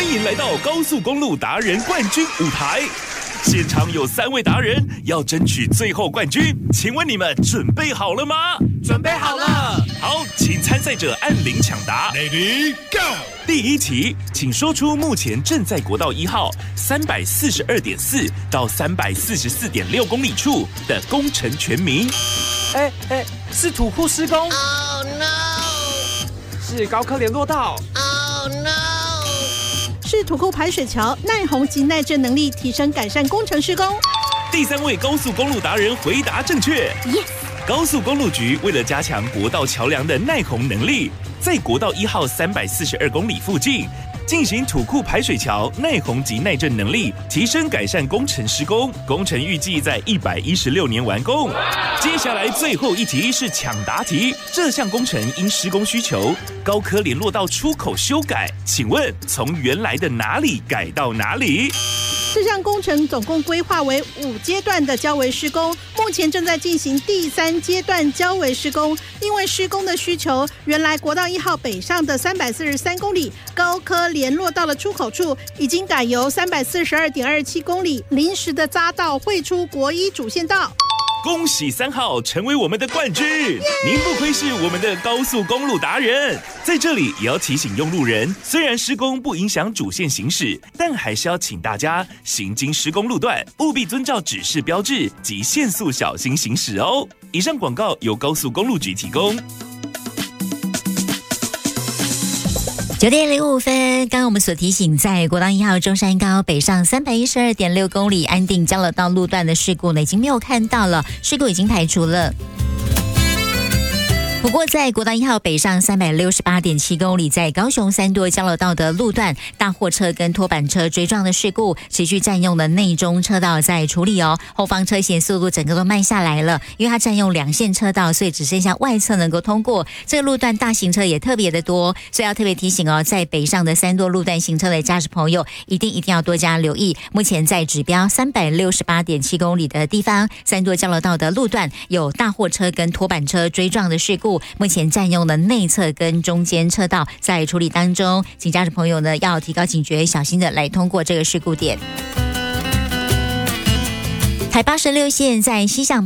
迎来到高速公路达人冠军舞台，现场有3位达人要争取最后冠军，请问你们准备好了吗？ 准备好了。 好，请参赛者按铃抢答。 Ready go！ 第一题，请说出目前正在国道1号342.4到344.6公里处的工程全名。 是土库施工。 Oh no！ 是高科联络道。 Oh no！ 是土库排水桥耐洪及耐震能力提升改善工程施工。 第3位高速公路达人回答正确。 Yes！ 高速公路局为了加强国道桥梁的耐洪能力，在国道1号342公里附近进行土库排水桥耐洪及耐震能力提升改善工程施工，工程预计在116年完工。接下来最后一题是抢答题，这项工程因施工需求，高科联络道出口修改，请问从原来的哪里改到哪里？ 这项工程总共规划为5阶段的交围施工，目前正在进行第3阶段交围施工。因为施工的需求，原来国道1号北上的343公里高科联络道的出口处，已经改由342.27公里临时的匝道汇出国1主线道。 恭喜3号成为我们的冠军，您不愧是我们的高速公路达人。在这里也要提醒用路人，虽然施工不影响主线行驶，但还是要请大家行经施工路段，务必遵照指示标志及限速小心行驶哦。以上广告由高速公路局提供。 9点05分，刚刚我们所提醒，在国道1号中山高北上312.6公里安定交流道路段的事故呢，已经没有看到了，事故已经排除了。不过在国道1号北上368.7公里，在高雄三多交流道的路段，大货车跟拖板车追撞的事故持续占用的内中车道在处理哦，后方车线速度整个都慢下来了，因为它占用2线车道，所以只剩下外侧能够通过。这个路段大型车也特别的多，所以要特别提醒哦，在北上的三多路段行车的驾驶朋友一定要多加留意。目前在指标368.7公里的地方，三多交流道的路段有大货车跟拖板车追撞的事故，目前占用的内侧跟中间车道在处理当中，请驾驶朋友呢要提高警觉，小心的来通过这个事故点。台86线在西向